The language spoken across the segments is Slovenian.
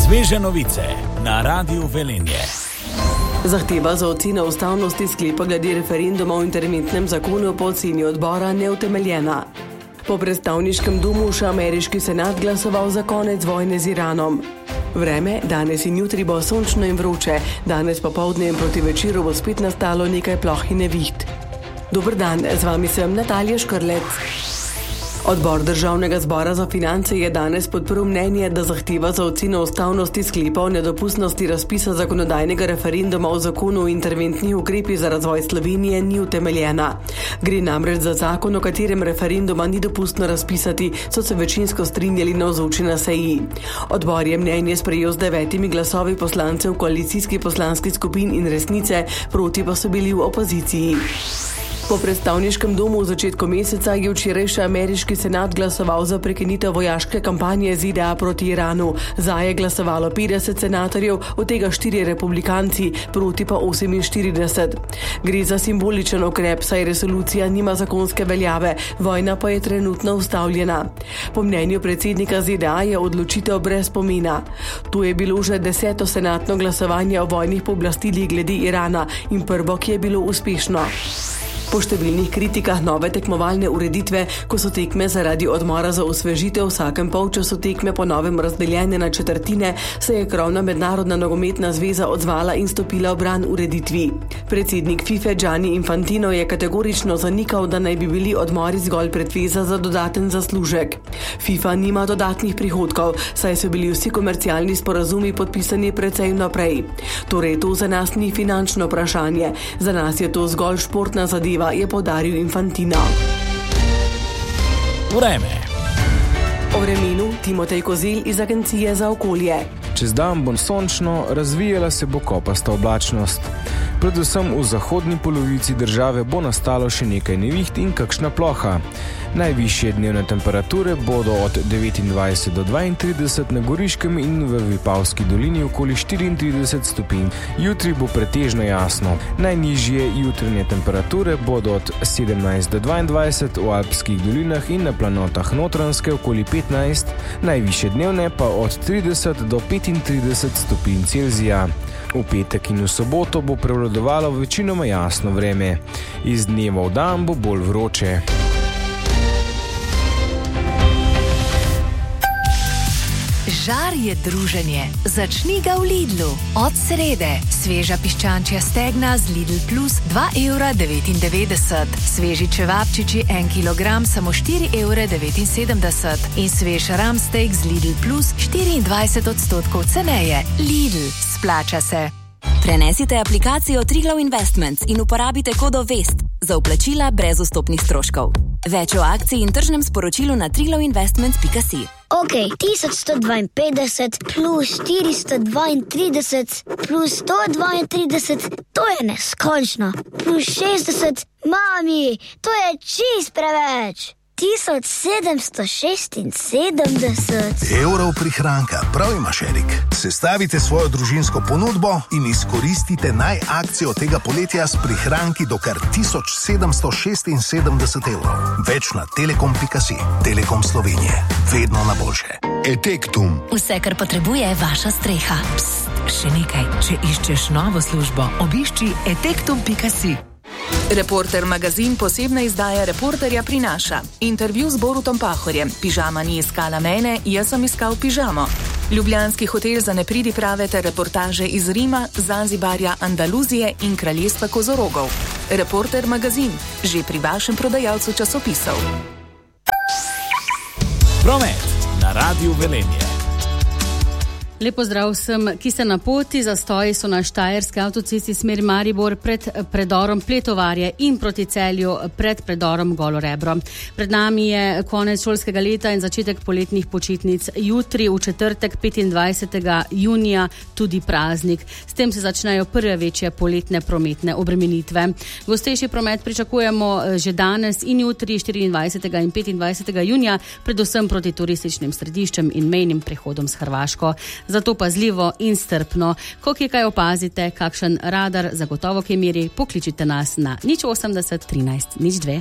Sveže novice na Radiu Velenje. Zahteva za oceno ustavnosti sklepa glede referenduma o interventnem zakonu po oceni odbora neutemeljena. Po predstavniškem domu še ameriški senat glasoval za konec vojne z Iranom. Vreme, danes in jutri bo sončno in vroče, danes popoldne in proti večeru bo spet nastalo nekaj ploh in neviht. Dober dan, z vami sem Natalija Škrlec. Odbor Državnega zbora za finance je danes podprl mnenje, da zahteva za oceno ustavnosti sklepa o nedopustnosti razpisa zakonodajnega referenduma o zakonu o interventnih ukrepih za razvoj Slovenije ni utemeljena. Gre namreč za zakon, o katerem referenduma ni dopustno razpisati, so se večinsko strinjali navzoči na seji. Odbor je mnenje sprejel z 9 glasovi poslancev koalicijskih poslanskih skupin in Resnice, proti pa so bili v opoziciji. Po predstavniškem domu v začetku meseca je včeraj še ameriški senat glasoval za prekinitev vojaške kampanje ZDA proti Iranu. Za je glasovalo 50 senatorjev, od tega 4 republikanci, proti pa 48. Gre za simboličen ukrep, saj resolucija nima zakonske veljave, vojna pa je trenutno ustavljena. Po mnenju predsednika ZDA je odločitev brez pomena. To je bilo že 10. senatno glasovanje o vojnih pooblastilih glede Irana in prvo, ki je bilo uspešno. Po številnih kritikah nove tekmovalne ureditve, ko so tekme zaradi odmora za osvežitev vsakem polčasu tekme po novem razdeljene na četrtine, se je krovna mednarodna nogometna zveza odzvala in stopila v bran ureditvi. Predsednik FIFA Gianni Infantino je kategorično zanikal, da naj bi bili odmori zgolj pretveza za dodaten zaslužek. FIFA nima dodatnih prihodkov, saj so bili vsi komercialni sporazumi podpisani precej naprej. Torej to za nas ni finančno vprašanje, za nas je to zgolj športna zadeva, je poudaril Infantino. Vreme. O vremenu Timotej Kozel iz Agencije za okolje. Čez dan bo sončno, razvijala se bo kopasta oblačnost. Predvsem v zahodni polovici države bo nastalo še nekaj neviht in kakšna ploha. Najvišje dnevne temperature bodo od 29 do 32 na Goriškem in v Vipavski dolini okoli 34 stopinj. Jutri bo pretežno jasno. Najnižje jutranje temperature bodo od 17 do 22 v Alpskih dolinah in na planotah Notranjske okoli 15, najvišje dnevne pa od 30 do 35 stopinj Celzija. V petek in v soboto bo prevladovalo večinoma jasno vreme. Iz dneva v dan bo bolj vroče. Žar je druženje. Začni ga v Lidlu. Od srede. Sveža piščančja stegna z Lidl Plus 2,99 €. Sveži čevapčiči 1 kilogram samo 4,79 € in svež ramsteak z Lidl Plus 24% ceneje. Lidl. Splača se. Prenesite aplikacijo Triglav Investments in uporabite kodo VEST za vplačila brez vstopnih stroškov. Več o akciji in tržnem sporočilu na triglavinvestments.si. Ok, 1152 plus 432 plus 132, to je neskončno. Plus 60, mami, to je čist preveč. 1776 evrov prihranka, prav imaš, Erik. Sestavite svojo družinsko ponudbo in izkoristite akcijo tega poletja s prihranki do kar 1776 evrov. Več na telekom.si. Telekom Slovenije. Vedno na boljše. Etektum. Vse, kar potrebuje vaša streha. Psst, še nekaj. Če iščeš novo službo, obišči etektum.si. Reporter magazin posebna izdaja Reporterja prinaša. Intervju z Borutom Pahorjem. Pižama ni iskala mene, jaz sem iskal pižamo. Ljubljanski hotel za nepridiprave ter reportaže iz Rima, Zanzibarja, Andaluzije in kraljestva kozorogov. Reporter magazin. Že pri vašem prodajalcu časopisov. Promet na Radiu Velenje. Lepo zdrav vsem, ki ste na poti. Zastoji so na Štajerski avtocesti smer Maribor pred predorom Pletovarje in proti Celju pred predorom Golo Rebro. Pred nami je konec šolskega leta in začetek poletnih počitnic. Jutri v četrtek 25. junija tudi praznik. S tem se začnejo prve večje poletne prometne obremenitve. Gostejši promet pričakujemo že danes in jutri 24. in 25. junija, predvsem proti turističnim središčem in mejnim prehodom s Hrvaško. Zato pazljivo in strpno. Ko kaj opazite, kakšen radar zagotovo kaj meri, pokličite nas na 080 13 02.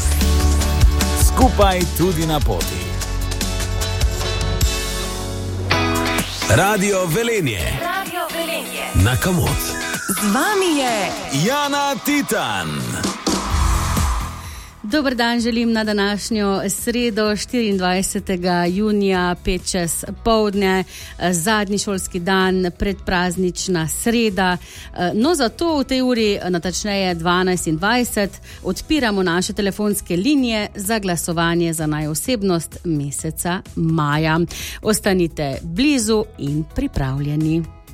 Skupaj tudi na poti. Radio Velenje. Na Kamot. Z vami je Jana Titan. Dober dan želim na današnjo sredo, 24. junija, 5:05, zadnji šolski dan, predpraznična sreda. No, zato v tej uri, natančneje 12:20, odpiramo naše telefonske linije za glasovanje za najosebnost meseca maja. Ostanite blizu in pripravljeni.